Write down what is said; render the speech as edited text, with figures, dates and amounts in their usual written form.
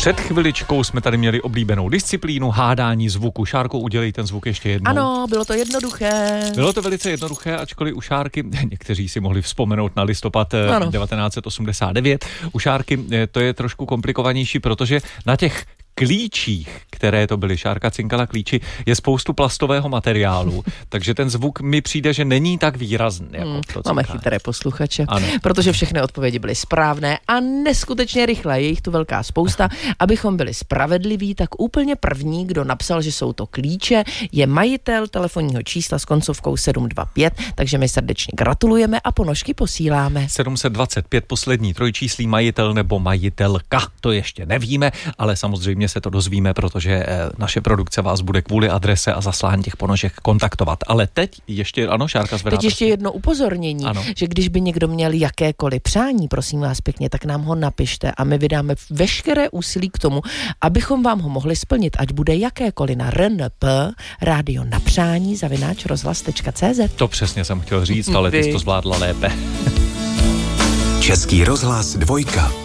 Před chviličkou jsme tady měli oblíbenou disciplínu hádání zvuku. Šárko, udělej ten zvuk ještě jednou. Ano, bylo to jednoduché. Bylo to velice jednoduché, ačkoliv u Šárky, někteří si mohli vzpomenout na listopad 1989, u Šárky to je trošku komplikovanější, protože na těch klíčích, které to byly, Šárka cinkala klíči, je spoustu plastového materiálu, takže ten zvuk mi přijde, že není tak výrazný. Jako to, máme chytré posluchače, ano. Protože všechny odpovědi byly správné a neskutečně rychle, je jich tu velká spousta. Abychom byli spravedliví, tak úplně první, kdo napsal, že jsou to klíče, je majitel telefonního čísla s koncovkou 725, takže my srdečně gratulujeme a ponožky posíláme. 725, poslední trojčíslí, majitel nebo majitelka, to ještě nevíme, ale samozřejmě se to dozvíme, protože naše produkce vás bude kvůli adrese a zaslání těch ponožek kontaktovat. Ale teď ještě, ano, Šárka zvedá. Teď ještě jedno upozornění, že když by někdo měl jakékoliv přání, prosím vás pěkně, tak nám ho napište a my vydáme veškeré úsilí k tomu, abychom vám ho mohli splnit, ať bude jakékoliv na RNP, rádio na přání, @rozhlas.cz. To přesně jsem chtěl říct, ale ty jsi to zvládla lépe. Český rozhlas 2.